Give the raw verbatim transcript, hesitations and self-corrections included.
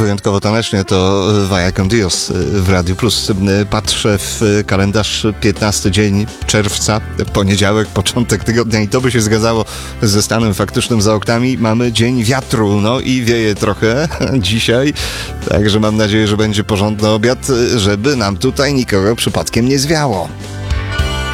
wyjątkowo tanecznie to Vaya con Dios w Radiu Plus. Patrzę w kalendarz, piętnasty dzień czerwca, poniedziałek, początek tygodnia i to by się zgadzało ze stanem faktycznym za oknami. Mamy dzień wiatru, no i wieje trochę dzisiaj, także mam nadzieję, że będzie porządny obiad, żeby nam tutaj nikogo przypadkiem nie zwiało.